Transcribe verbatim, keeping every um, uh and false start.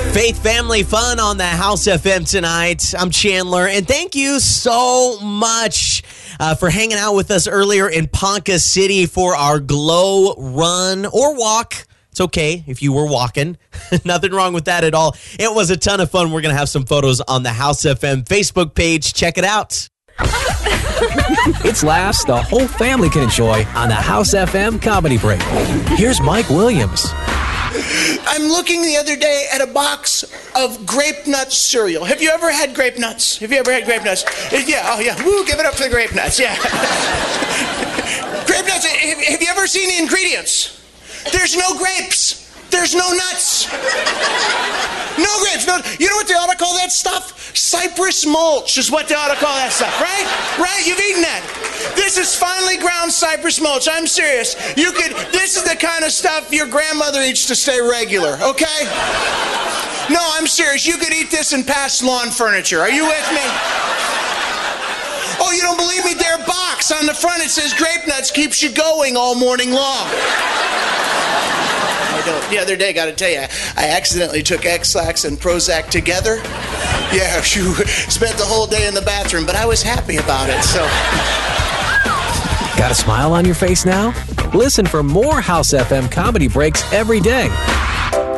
Faith Family Fun on the House F M tonight. I'm Chandler, and thank you so much uh, for hanging out with us earlier in Ponca City for our Glow Run or Walk. It's okay if you were walking. Nothing wrong with that at all. It was a ton of fun. We're going to have some photos on the House F M Facebook page. Check it out. It's laughs the whole family can enjoy on the House F M Comedy Break. Here's Mike Williams. I'm looking the other day at a box of grape nut cereal. Have you ever had grape nuts? Have you ever had grape nuts? Yeah, oh yeah. Woo, give it up for the grape nuts, yeah. Grape nuts, have, have you ever seen the ingredients? There's no grapes. There's no nuts. No grapes. No. You know what they ought to call that stuff? Cypress mulch is what they ought to call that stuff, right? Right? You've eaten that. This is finely ground cypress mulch. I'm serious. You could. This is the kind of stuff your grandmother eats to stay regular, okay? No, I'm serious. You could eat this and pass lawn furniture. Are you with me? Oh, you don't believe me? Their box on the front, it says grape nuts keeps you going all morning long. I don't. The other day, got to tell you, I accidentally took X-Lax and Prozac together. Yeah, shoo, spent the whole day in the bathroom, but I was happy about it, so. Got a smile on your face now? Listen for more House F M Comedy Breaks every day